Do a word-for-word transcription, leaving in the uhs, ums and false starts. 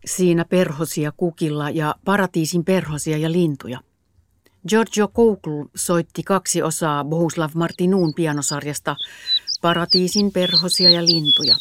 Siinä perhosia kukilla ja Paratiisin perhosia ja lintuja. Giorgio Koukl soitti kaksi osaa Bohuslav Martinuun pianosarjasta Paratiisin perhosia ja lintuja.